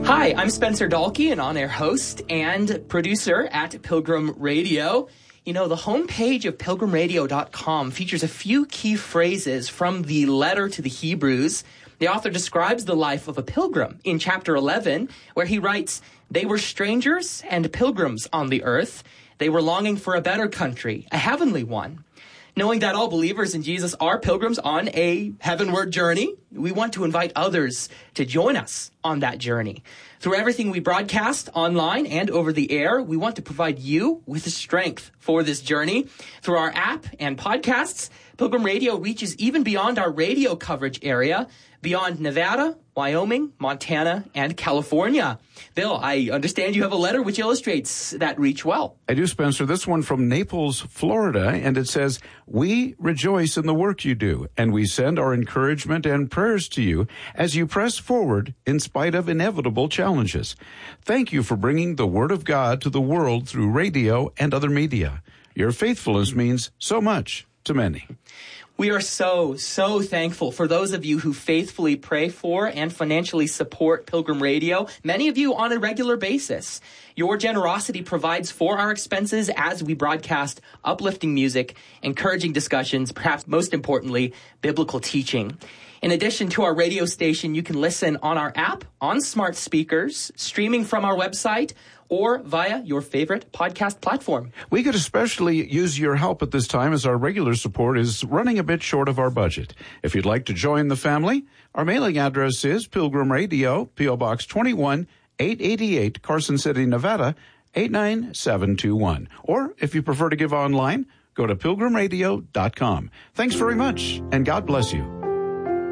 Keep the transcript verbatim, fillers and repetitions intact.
Hi, I'm Spencer Dahlke, an on-air host and producer at Pilgrim Radio. You know, the homepage of pilgrim radio dot com features a few key phrases from the letter to the Hebrews. The author describes the life of a pilgrim in chapter eleven, where he writes, "They were strangers and pilgrims on the earth. They were longing for a better country, a heavenly one." Knowing that all believers in Jesus are pilgrims on a heavenward journey, we want to invite others to join us on that journey. Through everything we broadcast online and over the air, we want to provide you with the strength for this journey. Through our app and podcasts, Pilgrim Radio reaches even beyond our radio coverage area, beyond Nevada, Wyoming, Montana, and California. Bill, I understand you have a letter which illustrates that reach well. I do, Spencer. This one from Naples, Florida, and it says, "We rejoice in the work you do, and we send our encouragement and prayers to you as you press forward in spite of inevitable challenges. Thank you for bringing the Word of God to the world through radio and other media. Your faithfulness means so much to many." We are so, so thankful for those of you who faithfully pray for and financially support Pilgrim Radio, many of you on a regular basis. Your generosity provides for our expenses as we broadcast uplifting music, encouraging discussions, perhaps most importantly, biblical teaching. In addition to our radio station, you can listen on our app, on smart speakers, streaming from our website, or via your favorite podcast platform. We could especially use your help at this time as our regular support is running a bit short of our budget. If you'd like to join the family, our mailing address is Pilgrim Radio, P O Box twenty-one, eight eighty-eight, Carson City, Nevada, eight nine seven two one. Or if you prefer to give online, go to pilgrim radio dot com. Thanks very much, and God bless you.